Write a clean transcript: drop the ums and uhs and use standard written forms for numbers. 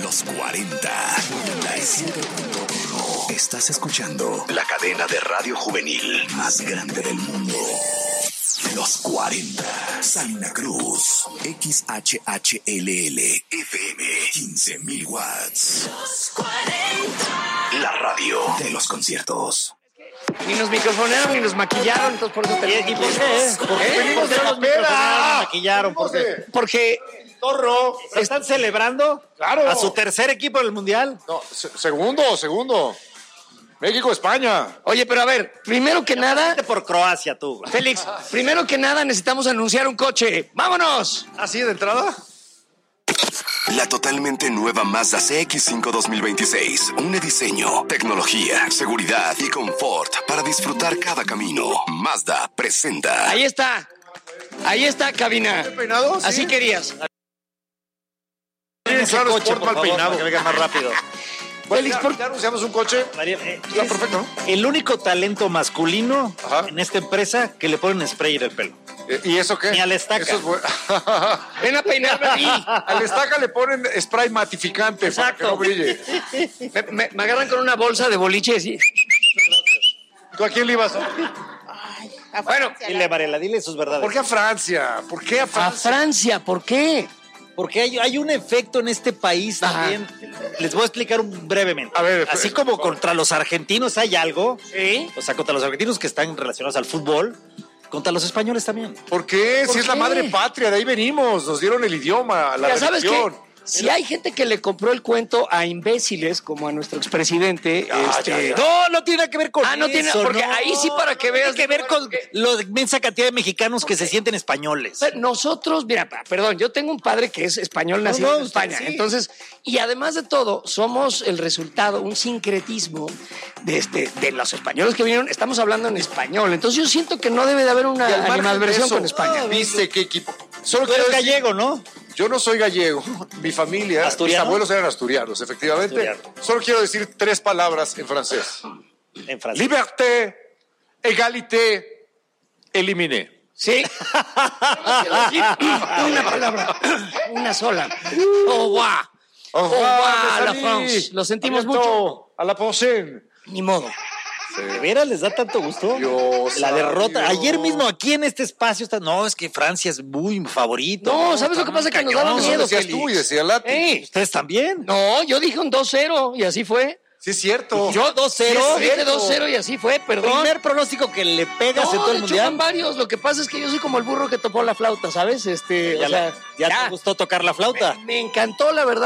los 40. 97.1. Estás escuchando la cadena de radio juvenil más grande del mundo. Los 40. Salina Cruz. XHHLL FM. 15,000 watts. Los 40. La radio de los conciertos. Ni nos microfonearon ni nos maquillaron, entonces por eso tenemos. ¿Y por qué? ¿Por qué nos maquillaron? ¿Por qué? Porque Torro. ¿Están celebrando Claro. a su tercer equipo del Mundial? No, segundo. México-España. Oye, pero a ver, primero que nada, Vete por Croacia, tú. Félix, primero que nada necesitamos anunciar un coche. ¡Vámonos! ¿Así de entrada? La totalmente nueva Mazda CX-5 2026. Un diseño, tecnología, seguridad y confort para disfrutar cada camino. Mazda presenta. Ahí está, cabina. ¿Peinado? Así ¿Sí? querías. Un claro Coche, Sport por mal favor, peinado. para que venga más rápido. Félix, Ya anunciamos un coche. María, Está es perfecto, ¿no? el único talento masculino Ajá. en esta empresa que le ponen spray en el pelo. ¿Y eso qué? Ni al estaca. Eso es bueno. ven a peinarme a mí. Al estaca le ponen spray matificante para que no brille. Me agarran con una bolsa de boliche así. ¿Tú a quién le ibas? Bueno, Dile, Mariela, dile sus verdades. ¿Por qué a Francia? ¿Por qué a a Francia? Francia, ¿por qué? Porque hay un efecto en este país Ajá. también. Les voy a explicar brevemente. A ver, así como contra los argentinos hay algo, ¿Sí? o sea, contra los argentinos que están relacionados al fútbol, contra los españoles también. ¿Por qué? ¿Por Si es la qué? madre patria, de ahí venimos. Nos dieron el idioma, la Ya sabes que religión. si hay gente que le compró el cuento a imbéciles como a nuestro expresidente, No tiene nada que ver con no eso. tiene, porque ahí sí para que veas. Tiene que ver con la inmensa cantidad de mexicanos que se sienten españoles. Nosotros, mira, perdón, yo tengo un padre que es español nacido en usted España, sí. entonces, y además de todo, somos el resultado, un sincretismo de los españoles que vinieron, estamos hablando en español, entonces yo siento que no debe de haber Y al una margen de animadversión eso, con España. ¿Viste qué equipo? Solo Tú quiero eres decir, gallego, ¿no? yo no soy gallego, mi familia, ¿Asturiano? mis abuelos eran asturianos, efectivamente. Asturiano. Solo quiero decir 3 palabras en francés. En Francia. Liberté, égalité, éliminé. Sí. Una palabra, una sola. Au revoir. Au revoir, mes la amis. France. Lo sentimos A bientôt. mucho. A la prochaine. Ni modo. ¿De veras les da tanto gusto? Dios La derrota. santo. Ayer mismo aquí en este espacio está. No, es que Francia es muy favorito. No, ¿sabes lo que pasa? Que nos daba cañón. miedo, Decías Félix. tú y decía Lati. Ey, ¿Ustedes también? no, yo dije un 2-0 y así fue. Sí, es cierto. Yo 2-0. Sí, Dije cierto. 2-0 y así fue, perdón. Primer pronóstico que le pegas en No, todo de el hecho van mundial. varios. Lo que pasa es que yo soy como el burro que topó la flauta, ¿sabes? Ya te gustó tocar la flauta. Me encantó, la verdad.